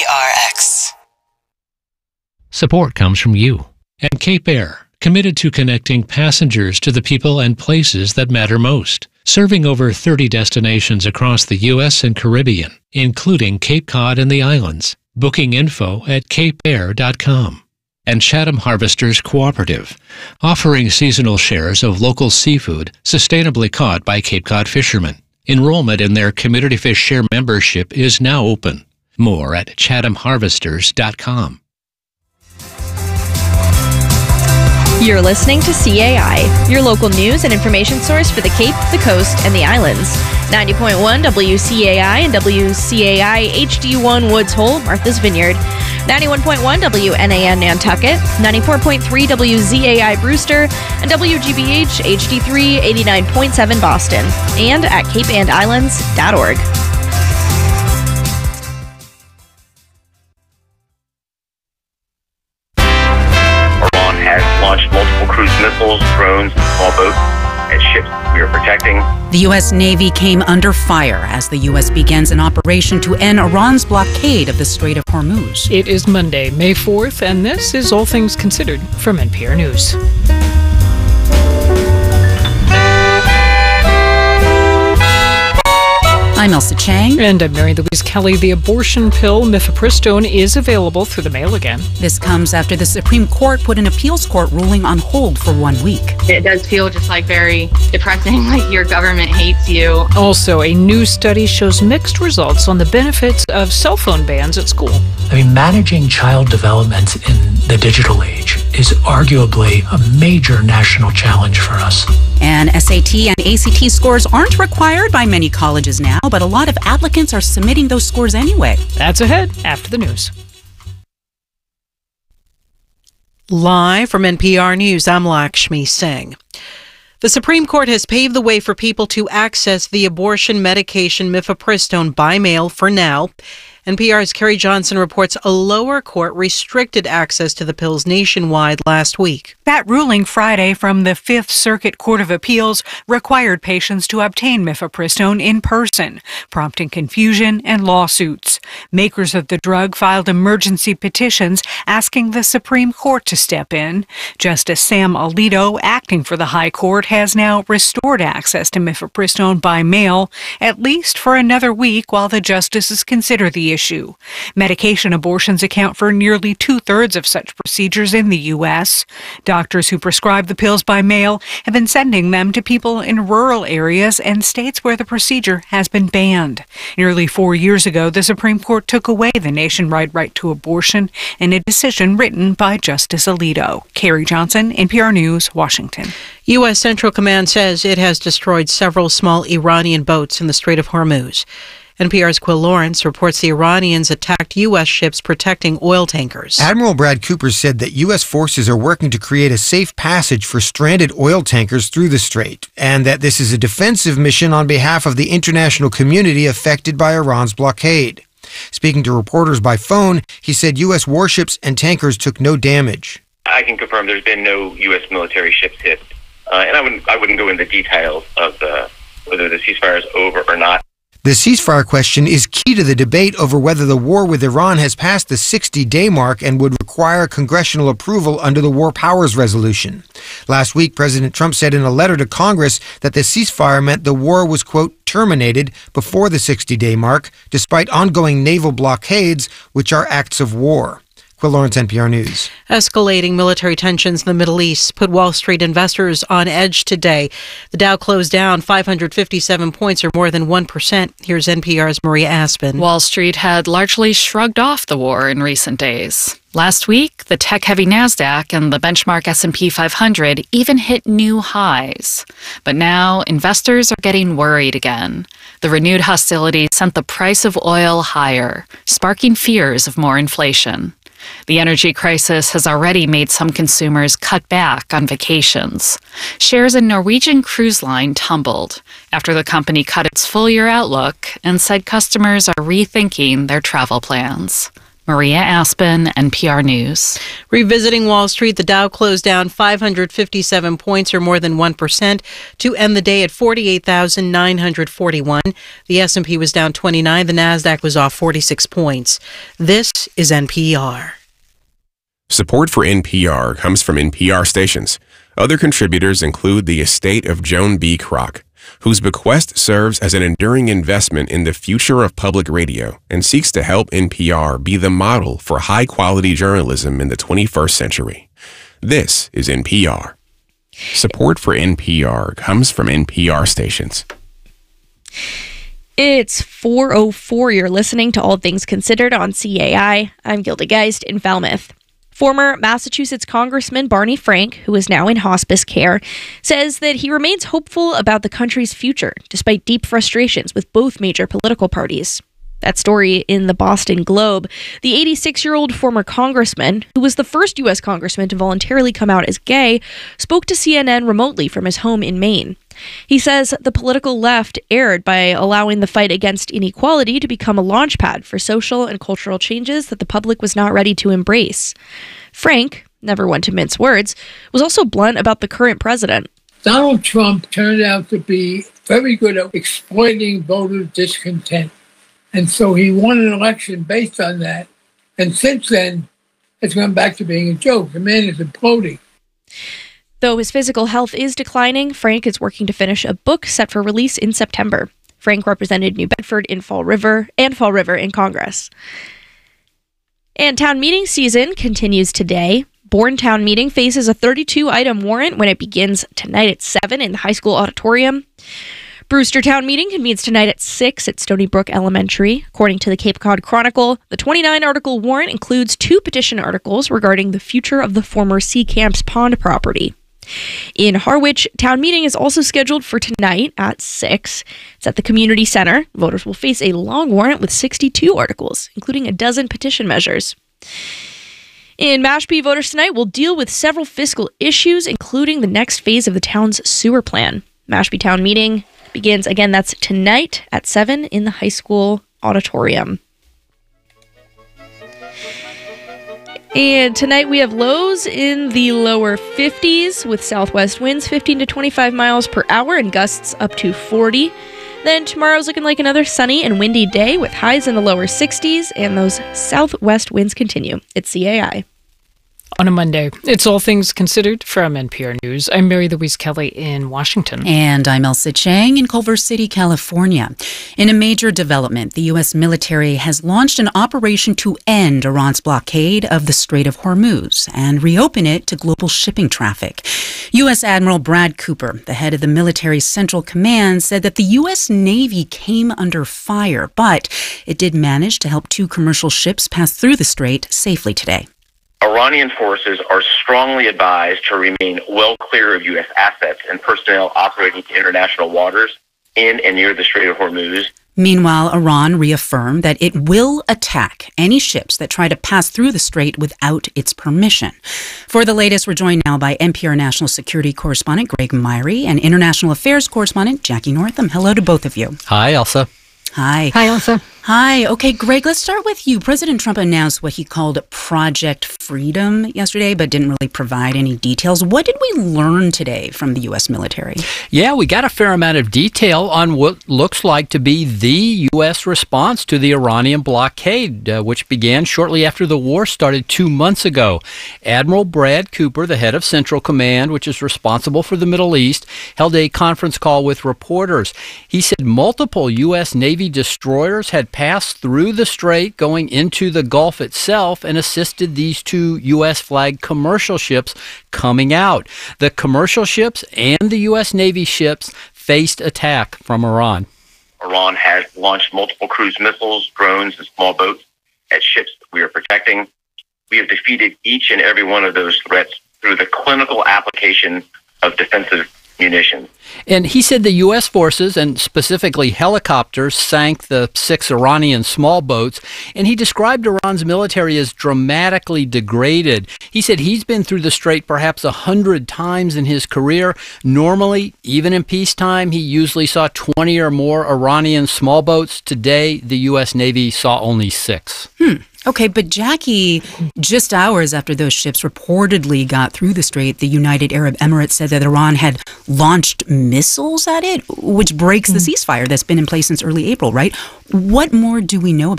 KPRX. Support comes from you and Cape Air, committed to connecting passengers to the people and places that matter most, serving over 30 destinations across the U.S. and Caribbean, including Cape Cod and the islands. Booking info at capeair.com. And Chatham Harvesters Cooperative, offering seasonal shares of local seafood sustainably caught by Cape Cod fishermen. Enrollment in their Community Fish Share membership is now open. More at chathamharvesters.com. You're listening to CAI, your local news and information source for the Cape, the Coast, and the Islands. 90.1 WCAI and WCAI HD1 Woods Hole, Martha's Vineyard. 91.1 WNAN Nantucket, 94.3 WZAI Brewster, and WGBH HD3 89.7 Boston, and at capeandislands.org. Launched multiple cruise missiles, drones, and small boats and ships we are protecting. The U.S. Navy came under fire as the U.S. begins an operation to end Iran's blockade of the Strait of Hormuz. It is Monday, May 4th, and this is All Things Considered from NPR News. I'm Elsa Chang. And I'm Mary Louise Kelly. The abortion pill mifepristone is available through the mail again. This comes after the Supreme Court put an appeals court ruling on hold for 1 week. It does feel just like very depressing, like your government hates you. Also, a new study shows mixed results on the benefits of cell phone bans at school. Managing child development in the digital age is arguably a major national challenge for us. And SAT and ACT scores aren't required by many colleges now, but a lot of applicants are submitting those scores anyway. That's ahead after the news. Live from NPR News, I'm Lakshmi Singh. The Supreme Court has paved the way for people to access the abortion medication mifepristone by mail for now. NPR's Carrie Johnson reports a lower court restricted access to the pills nationwide last week. That ruling Friday from the Fifth Circuit Court of Appeals required patients to obtain mifepristone in person, prompting confusion and lawsuits. Makers of the drug filed emergency petitions asking the Supreme Court to step in. Justice Sam Alito, acting for the High Court, has now restored access to mifepristone by mail, at least for another week while the justices consider the issue. Medication abortions account for nearly 2/3 of such procedures in the U.S. Doctors who prescribe the pills by mail have been sending them to people in rural areas and states where the procedure has been banned. Nearly 4 years ago, the Supreme Court took away the nationwide right to abortion in a decision written by Justice Alito. Carrie Johnson, NPR News, Washington. U.S. Central Command says it has destroyed several small Iranian boats in the Strait of Hormuz. NPR's Quill Lawrence reports the Iranians attacked U.S. ships protecting oil tankers. Admiral Brad Cooper said that U.S. forces are working to create a safe passage for stranded oil tankers through the strait, and that this is a defensive mission on behalf of the international community affected by Iran's blockade. Speaking to reporters by phone, he said U.S. warships and tankers took no damage. I can confirm there's been no U.S. military ships hit, and I wouldn't go into details of whether the ceasefire is over or not. The ceasefire question is key to the debate over whether the war with Iran has passed the 60-day mark and would require congressional approval under the War Powers Resolution. Last week, President Trump said in a letter to Congress that the ceasefire meant the war was, quote, terminated before the 60-day mark, despite ongoing naval blockades, which are acts of war. Quill Lawrence, NPR News. Escalating military tensions in the Middle East put Wall Street investors on edge today. The Dow closed down 557 points, or more than 1%. Here's NPR's Maria Aspen. Wall Street had largely shrugged off the war in recent days. Last week, the tech-heavy NASDAQ and the benchmark S&P 500 even hit new highs. But now, investors are getting worried again. The renewed hostility sent the price of oil higher, sparking fears of more inflation. The energy crisis has already made some consumers cut back on vacations. Shares in Norwegian Cruise Line tumbled after the company cut its full-year outlook and said customers are rethinking their travel plans. Maria Aspen, NPR News. Revisiting Wall Street, the Dow closed down 557 points, or more than 1%, to end the day at 48,941. The S&P was down 29. The Nasdaq was off 46 points. This is NPR. Support for NPR comes from NPR stations. Other contributors include the estate of Joan B. Kroc, whose bequest serves as an enduring investment in the future of public radio and seeks to help NPR be the model for high-quality journalism in the 21st century. This is NPR. Support for NPR comes from NPR stations. It's 4:04. You're listening to All Things Considered on CAI. I'm Gilda Geist in Falmouth. Former Massachusetts Congressman Barney Frank, who is now in hospice care, says that he remains hopeful about the country's future, despite deep frustrations with both major political parties. That story in the Boston Globe. The 86-year-old former congressman, who was the first U.S. congressman to voluntarily come out as gay, spoke to CNN remotely from his home in Maine. He says the political left erred by allowing the fight against inequality to become a launchpad for social and cultural changes that the public was not ready to embrace. Frank, never one to mince words, was also blunt about the current president. Donald Trump turned out to be very good at exploiting voter discontent. And so he won an election based on that. And since then, it's gone back to being a joke. The man is imploding. Though his physical health is declining, Frank is working to finish a book set for release in September. Frank represented New Bedford in Fall River in Congress. And town meeting season continues today. Bourne Town Meeting faces a 32-item warrant when it begins tonight at 7 in the high school auditorium. Brewster Town Meeting convenes tonight at 6 at Stony Brook Elementary. According to the Cape Cod Chronicle, the 29-article warrant includes 2 petition articles regarding the future of the former Sea Camps Pond property. In Harwich, Town Meeting is also scheduled for tonight at 6. It's at the Community Center. Voters will face a long warrant with 62 articles, including a dozen petition measures. In Mashpee, voters tonight will deal with several fiscal issues, including the next phase of the town's sewer plan. Mashpee Town Meeting begins, again, that's tonight at 7 in the high school auditorium. And tonight we have lows in the lower 50s with southwest winds 15 to 25 miles per hour and gusts up to 40. Then tomorrow's looking like another sunny and windy day with highs in the lower 60s, and those southwest winds continue. It's CAI. On a Monday, it's All Things Considered from NPR News. I'm Mary Louise Kelly in Washington. And I'm Elsa Chang in Culver City, California. In a major development, the U.S. military has launched an operation to end Iran's blockade of the Strait of Hormuz and reopen it to global shipping traffic. U.S. Admiral Brad Cooper, the head of the military's Central Command, said that the U.S. Navy came under fire, but it did manage to help 2 commercial ships pass through the strait safely today. Iranian forces are strongly advised to remain well clear of U.S. assets and personnel operating in international waters in and near the Strait of Hormuz. Meanwhile, Iran reaffirmed that it will attack any ships that try to pass through the strait without its permission. For the latest, we're joined now by NPR national security correspondent Greg Myrie and international affairs correspondent Jackie Northam. Hello to both of you. Hi, Elsa. Hi. Hi, Elsa. Hi. Okay, Greg, let's start with you. President Trump announced what he called Project Freedom yesterday, but didn't really provide any details. What did we learn today from the U.S. military? Yeah, we got a fair amount of detail on what looks like to be the U.S. response to the Iranian blockade, which began shortly after the war started 2 months ago. Admiral Brad Cooper, the head of Central Command, which is responsible for the Middle East, held a conference call with reporters. He said multiple U.S. Navy destroyers had passed through the strait going into the Gulf itself and assisted these 2 U.S.-flagged commercial ships coming out. The commercial ships and the U.S. Navy ships faced attack from Iran. Iran has launched multiple cruise missiles, drones, and small boats at ships that we are protecting. We have defeated each and every one of those threats through the clinical application of defensive munitions. And he said the U.S. forces, and specifically helicopters, sank the 6 Iranian small boats, and he described Iran's military as dramatically degraded. He said he's been through the strait perhaps 100 times in his career. Normally, even in peacetime, he usually saw 20 or more Iranian small boats. Today, the U.S. Navy saw only 6. Okay, but Jackie, just hours after those ships reportedly got through the strait, the United Arab Emirates said that Iran had launched missiles at it, which breaks the ceasefire that's been in place since early April, right? What more do we know about